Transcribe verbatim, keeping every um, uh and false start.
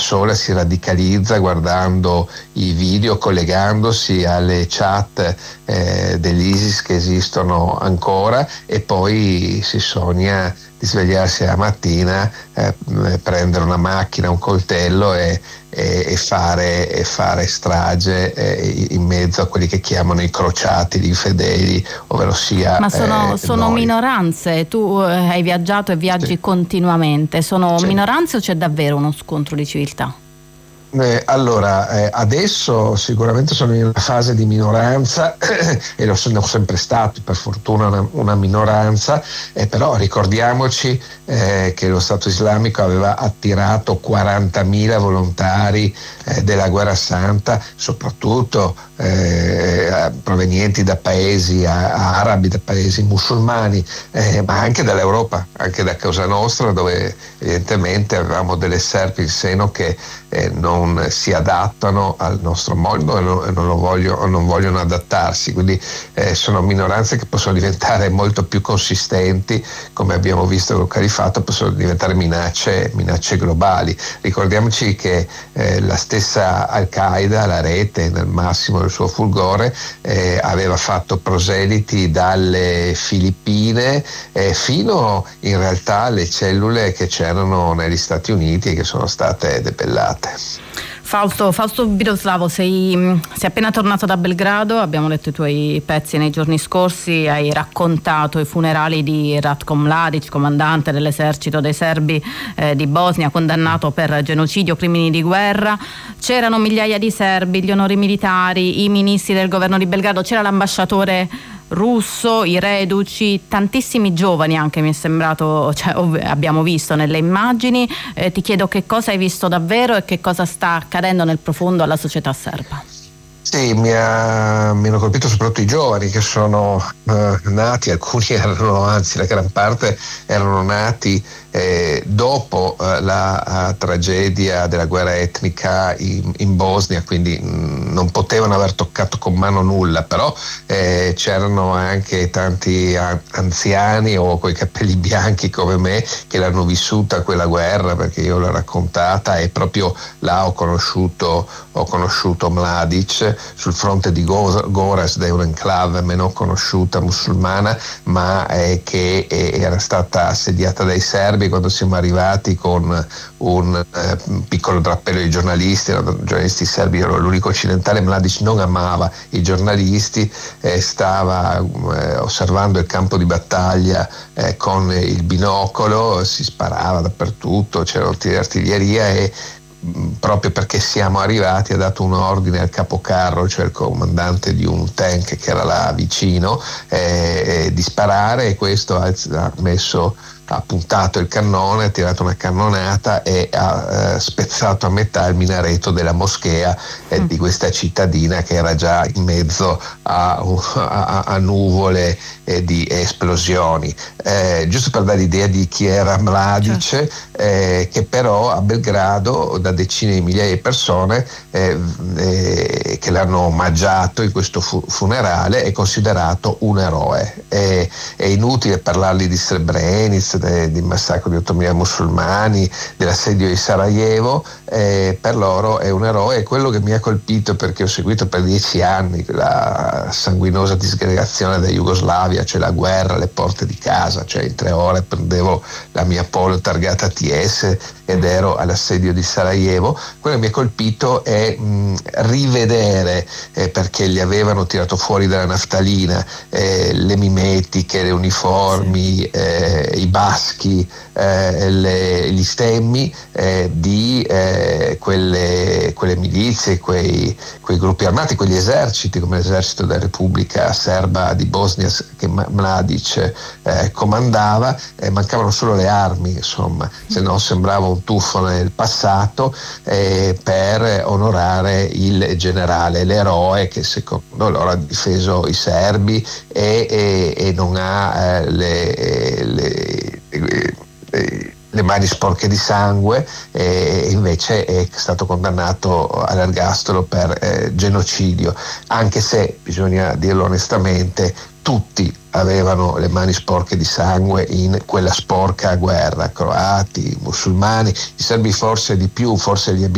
persona si radicalizza guardando i video, collegandosi alle chat eh, dell'ISIS che esistono ancora, e poi si sogna di svegliarsi la mattina, eh, prendere una macchina, un coltello e, e, e, fare, e fare strage eh, in mezzo a quelli che chiamano i crociati, gli infedeli, ovvero sia. Ma sono, eh, sono minoranze, tu eh, hai viaggiato e viaggi sì. continuamente, sono sì. minoranze o c'è davvero uno scontro di civiltà? Eh, allora, eh, adesso sicuramente sono in una fase di minoranza e lo sono sempre stato, per fortuna, una, una minoranza, eh, però ricordiamoci eh, che lo Stato Islamico aveva attirato quarantamila volontari eh, della Guerra Santa, soprattutto eh, provenienti da paesi arabi, da paesi musulmani, eh, ma anche dall'Europa, anche da Cosa Nostra, dove evidentemente avevamo delle serpi in seno che eh, non si adattano al nostro mondo e non, non, lo voglio, non vogliono adattarsi, quindi eh, sono minoranze che possono diventare molto più consistenti, come abbiamo visto col Califfato, possono diventare minacce, minacce globali. Ricordiamoci che eh, la stessa Al-Qaeda, la rete nel massimo del suo fulgore, eh, aveva fatto proseliti dalle Filippine eh, fino in realtà alle cellule che c'erano negli Stati Uniti e che sono state debellate. Fausto, Fausto Biloslavo, sei, sei appena tornato da Belgrado, abbiamo letto i tuoi pezzi nei giorni scorsi, hai raccontato i funerali di Ratko Mladic, comandante dell'esercito dei serbi eh, di Bosnia, condannato per genocidio, crimini di guerra. C'erano migliaia di serbi, gli onori militari, i ministri del governo di Belgrado, c'era l'ambasciatore russo, i reduci, tantissimi giovani anche, mi è sembrato, cioè, ov- abbiamo visto nelle immagini. Eh, ti chiedo che cosa hai visto davvero e che cosa sta accadendo nel profondo alla società serba. Sì, mi, ha, mi hanno colpito soprattutto i giovani che sono eh, nati, alcuni erano, anzi la gran parte erano nati eh, dopo eh, la tragedia della guerra etnica in, in Bosnia, quindi mh, non potevano aver toccato con mano nulla, però eh, c'erano anche tanti a, anziani o coi capelli bianchi come me che l'hanno vissuta quella guerra, perché io l'ho raccontata e proprio là ho conosciuto, ho conosciuto Mladic sul fronte di Gorazd, è un'enclave meno conosciuta musulmana, ma eh, che eh, era stata assediata dai serbi. Quando siamo arrivati con un eh, piccolo drappello di giornalisti, erano giornalisti serbi, ero l'unico occidentale, Mladic non amava i giornalisti, eh, stava eh, osservando il campo di battaglia eh, con il binocolo, si sparava dappertutto, c'erano tiri di artiglieria e proprio perché siamo arrivati ha dato un ordine al capocarro, cioè il comandante di un tank che era là vicino, eh, eh, di sparare, e questo ha, ha messo ha puntato il cannone, ha tirato una cannonata e ha eh, spezzato a metà il minareto della moschea eh, mm. di questa cittadina che era già in mezzo a, a, a nuvole eh, di esplosioni. Eh, giusto per dare l'idea di chi era Mladic, certo. eh, che però a Belgrado da decine di migliaia di persone eh, eh, che l'hanno omaggiato in questo fu- funerale è considerato un eroe. È, è inutile parlargli di Srebrenica, di massacro di ottomila musulmani, dell'assedio di Sarajevo, eh, per loro è un eroe. E quello che mi ha colpito, perché ho seguito per dieci anni la sanguinosa disgregazione della Jugoslavia, cioè la guerra alle porte di casa, cioè in tre ore prendevo la mia Polo targata T S ed ero all'assedio di Sarajevo, quello che mi ha colpito è mh, rivedere, eh, perché gli avevano tirato fuori dalla naftalina eh, le mimetiche, le uniformi, eh, i baschi, eh, le, gli stemmi eh, di eh, quelle, quelle milizie, quei, quei gruppi armati, quegli eserciti come l'esercito della Repubblica Serba di Bosnia che Mladic eh, comandava. Eh, mancavano solo le armi, insomma, se no sembrava un tuffo nel passato eh, per onorare il generale, l'eroe che secondo loro ha difeso i serbi e, e, e non ha eh, le, le, le, le mani sporche di sangue, e invece è stato condannato all'ergastolo per eh, genocidio, anche se bisogna dirlo onestamente tutti avevano le mani sporche di sangue in quella sporca guerra, croati, musulmani, i serbi forse di più, forse gli